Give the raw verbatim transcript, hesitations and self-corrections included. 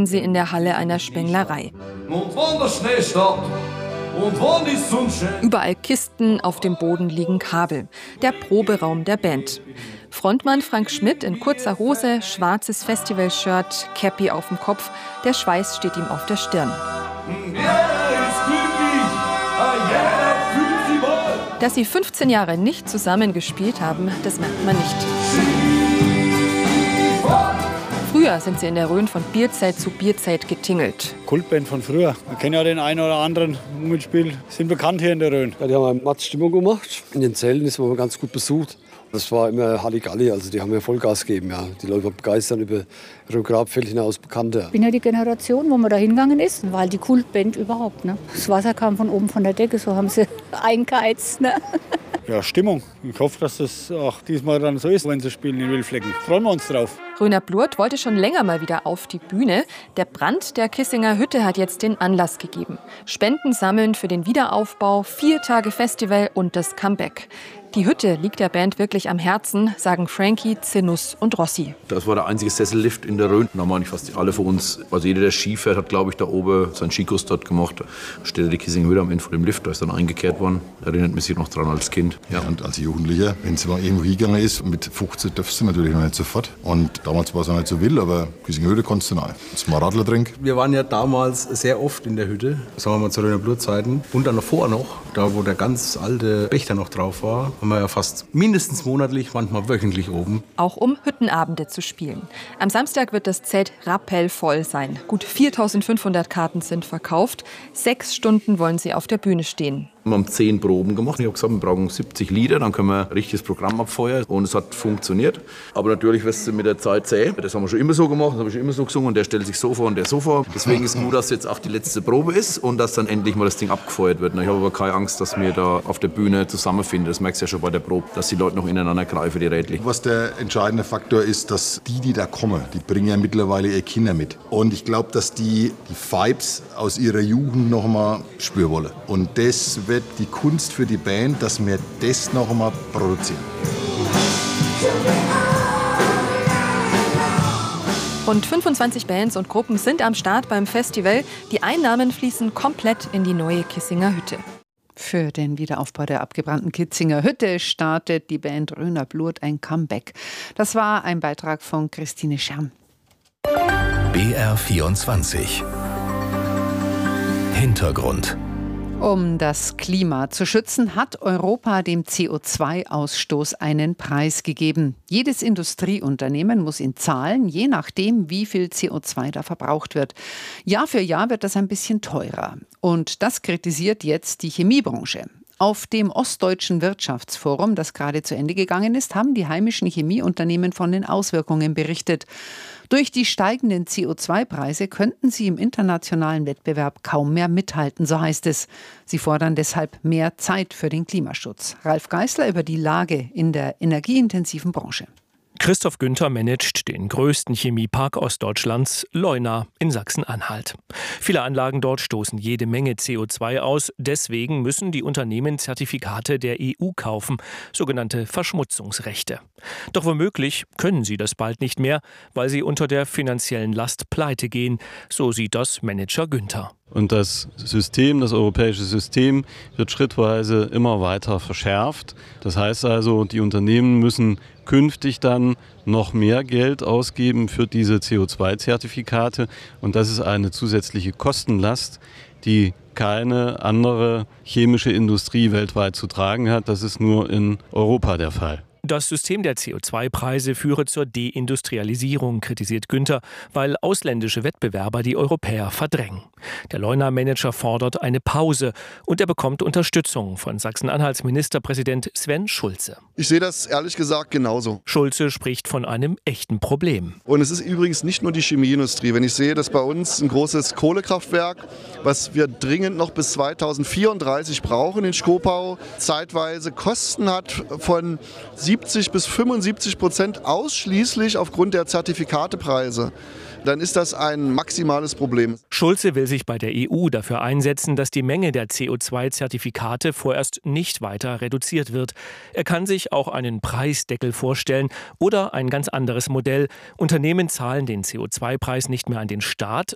sie in der Halle einer Spenglerei. Und wann der Schnee stoppt und wann die Sonne scheint. Überall Kisten, auf dem Boden liegen Kabel. Der Proberaum der Band. Frontmann Frank Schmidt in kurzer Hose, schwarzes Festivalshirt, Cappy auf dem Kopf. Der Schweiß steht ihm auf der Stirn. Jeder ist glücklich, jeder fühlt sich wohl. Dass sie fünfzehn Jahre nicht zusammen gespielt haben, das merkt man nicht. Früher sind sie in der Rhön von Bierzeit zu Bierzeit getingelt. Kultband von früher. Wir kennen ja den einen oder anderen mitspielen. Sind bekannt hier in der Rhön. Ja, die haben eine Matz-Stimmung gemacht. In den Zelten ist man ganz gut besucht. Das war immer Halligalli, also die haben ja Vollgas gegeben. Ja. Die Leute waren begeistert über ihre Grabfeld hinaus Bekannte. Ich bin ja die Generation, wo man da hingegangen ist, war halt die Kultband überhaupt. Ne? Das Wasser kam von oben von der Decke, so haben sie eingeheizt. Ne? Ja, Stimmung. Ich hoffe, dass das auch diesmal dann so ist, wenn sie spielen in Wildflecken. Freuen wir uns drauf. Rhöner Blurt wollte schon länger mal wieder auf die Bühne. Der Brand der Kissinger Hütte hat jetzt den Anlass gegeben. Spenden sammeln für den Wiederaufbau, vier Tage Festival und das Comeback. Die Hütte liegt der Band wirklich am Herzen, sagen Frankie, Zinus und Rossi. Das war der einzige Sessellift in der Rhön. Da haben eigentlich fast alle von uns, also jeder, der Ski fährt, hat, glaube ich, da oben seinen Skikurs dort gemacht. Da steht die Kissinger Hütte am Ende vor dem Lift, da ist dann eingekehrt worden. Erinnert mich noch dran als Kind. Ja, und als Jugendlicher, wenn es mal irgendwo hingegangen ist, mit fünfzehn darfst du natürlich noch nicht sofort. Und damals war es noch nicht so wild, aber Kissinger Hütte konntest du noch. Das mal Radler trinken. Wir waren ja damals sehr oft in der Hütte, sagen wir mal zu Rhöner Blutzeiten. Und dann davor noch, da wo der ganz alte Pächter noch drauf war, haben wir ja fast mindestens monatlich, manchmal wöchentlich oben. Auch um Hüttenabende zu spielen. Am Samstag wird das Zelt rappellvoll sein. Gut viertausendfünfhundert Karten sind verkauft. Sechs Stunden wollen sie auf der Bühne stehen. Wir haben zehn Proben gemacht. Ich habe gesagt, wir brauchen siebzig Lieder, dann können wir ein richtiges Programm abfeuern. Und es hat funktioniert. Aber natürlich wirst du mit der Zeit sehen. Das haben wir schon immer so gemacht, das habe ich schon immer so gesungen. Und der stellt sich so vor und der so vor. Deswegen ist es gut, dass jetzt auch die letzte Probe ist und dass dann endlich mal das Ding abgefeuert wird. Ich habe aber keine Angst, dass wir da auf der Bühne zusammenfinden. Das merkst du ja schon bei der Probe, dass die Leute noch ineinander greifen, die Rädchen. Was der entscheidende Faktor ist, dass die, die da kommen, die bringen ja mittlerweile ihre Kinder mit. Und ich glaube, dass die die Vibes aus ihrer Jugend noch mal spüren wollen. Und das wird die Kunst für die Band, dass wir das noch einmal produzieren. Rund fünfundzwanzig Bands und Gruppen sind am Start beim Festival. Die Einnahmen fließen komplett in die neue Kissinger Hütte. Für den Wiederaufbau der abgebrannten Kissinger Hütte startet die Band Rhöner Blurt ein Comeback. Das war ein Beitrag von Christine Scherm. B R vierundzwanzig Hintergrund. Um das Klima zu schützen, hat Europa dem C O zwei Ausstoß einen Preis gegeben. Jedes Industrieunternehmen muss ihn zahlen, je nachdem, wie viel C O zwei da verbraucht wird. Jahr für Jahr wird das ein bisschen teurer. Und das kritisiert jetzt die Chemiebranche. Auf dem Ostdeutschen Wirtschaftsforum, das gerade zu Ende gegangen ist, haben die heimischen Chemieunternehmen von den Auswirkungen berichtet. Durch die steigenden C O zwei Preise könnten sie im internationalen Wettbewerb kaum mehr mithalten, so heißt es. Sie fordern deshalb mehr Zeit für den Klimaschutz. Ralf Geißler über die Lage in der energieintensiven Branche. Christoph Günther managt den größten Chemiepark Ostdeutschlands, Leuna in Sachsen-Anhalt. Viele Anlagen dort stoßen jede Menge C O zwei aus. Deswegen müssen die Unternehmen Zertifikate der E U kaufen, sogenannte Verschmutzungsrechte. Doch womöglich können sie das bald nicht mehr, weil sie unter der finanziellen Last pleite gehen. So sieht das Manager Günther. Und das System, das europäische System, wird schrittweise immer weiter verschärft. Das heißt also, die Unternehmen müssen künftig dann noch mehr Geld ausgeben für diese C O zwei Zertifikate. Und das ist eine zusätzliche Kostenlast, die keine andere chemische Industrie weltweit zu tragen hat. Das ist nur in Europa der Fall. Das System der C O zwei Preise führe zur Deindustrialisierung, kritisiert Günther, weil ausländische Wettbewerber die Europäer verdrängen. Der Leuna-Manager fordert eine Pause und er bekommt Unterstützung von Sachsen-Anhalts Ministerpräsident Sven Schulze. Ich sehe das ehrlich gesagt genauso. Schulze spricht von einem echten Problem. Und es ist übrigens nicht nur die Chemieindustrie. Wenn ich sehe, dass bei uns ein großes Kohlekraftwerk, was wir dringend noch bis zweitausendvierunddreißig brauchen in Schkopau, zeitweise Kosten hat von siebzig bis fünfundsiebzig Prozent ausschließlich aufgrund der Zertifikatepreise, dann ist das ein maximales Problem. Schulze will sich bei der E U dafür einsetzen, dass die Menge der C O zwei Zertifikate vorerst nicht weiter reduziert wird. Er kann sich auch einen Preisdeckel vorstellen oder ein ganz anderes Modell. Unternehmen zahlen den C O zwei Preis nicht mehr an den Staat,